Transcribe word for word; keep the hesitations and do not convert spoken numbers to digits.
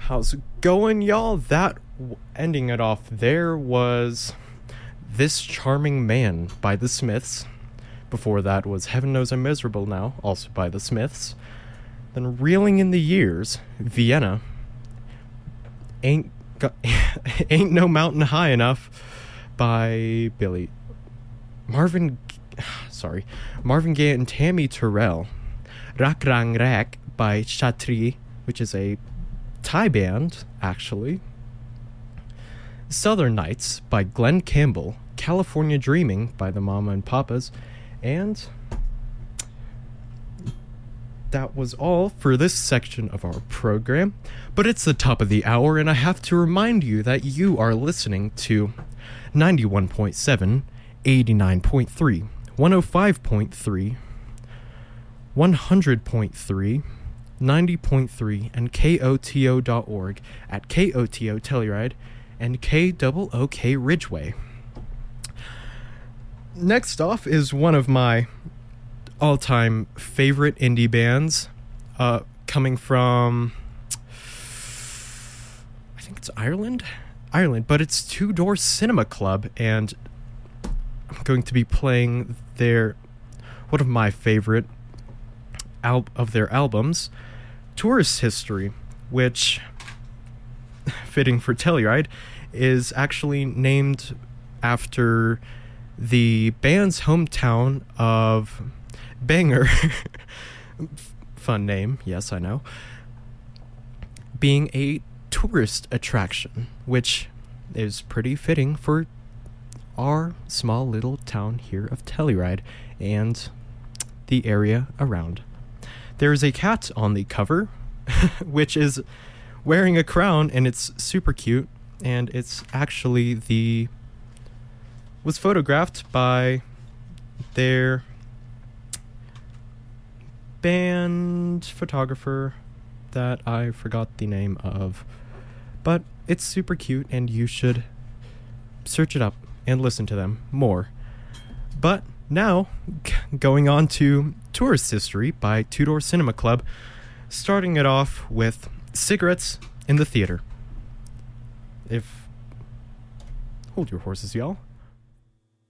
How's it going, y'all? That ending it off there was This Charming Man by the Smiths. Before that was Heaven Knows I'm Miserable Now, also by the Smiths. Then Reeling in the Years, Vienna. Ain't Go- Ain't No Mountain High Enough by Billy Marvin sorry Marvin Gaye and Tammy Terrell. Rak Rang Rak by Chatri, which is a Thai band, actually. Southern Nights by Glenn Campbell. California Dreaming by the Mama and Papas. And that was all for this section of our program. But it's the top of the hour, and I have to remind you that you are listening to ninety-one point seven, eighty-nine point three, one oh five point three, one hundred point three, ninety point three, and K O T O dot org at K O T O Telluride and K O O K Ridgeway. Next off is one of my all-time favorite indie bands, uh, coming from, I think it's Ireland? Ireland, but it's Two Door Cinema Club, and I'm going to be playing their, one of my favorite al- of their albums, Tourist History, which, fitting for Telluride, is actually named after the band's hometown of Bangor. Fun name, yes, I know. Being a tourist attraction, which is pretty fitting for our small little town here of Telluride and the area around. There is a cat on the cover, which is wearing a crown, and it's super cute, and it's actually the was photographed by their band photographer that I forgot the name of, but it's super cute, and you should search it up and listen to them more. But now, g- going on to Tourist History by Two Door Cinema Club, starting it off with Cigarettes in the Theater. If hold your horses, y'all.